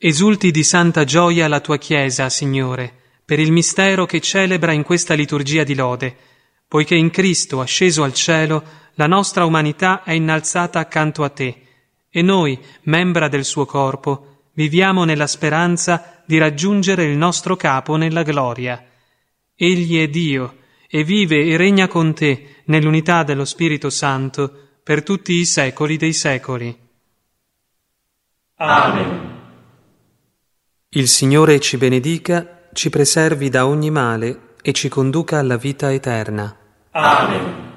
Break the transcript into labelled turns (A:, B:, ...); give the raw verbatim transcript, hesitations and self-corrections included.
A: Esulti di santa gioia la tua Chiesa, Signore, per il mistero che celebra in questa liturgia di lode, poiché in Cristo, asceso al cielo, la nostra umanità è innalzata accanto a te, e noi, membra del suo corpo, viviamo nella speranza di raggiungere il nostro capo nella gloria. Egli è Dio, e vive e regna con te nell'unità dello Spirito Santo per tutti i secoli dei secoli.
B: Amen.
A: Il Signore ci benedica, ci preservi da ogni male e ci conduca alla vita eterna.
B: Amen.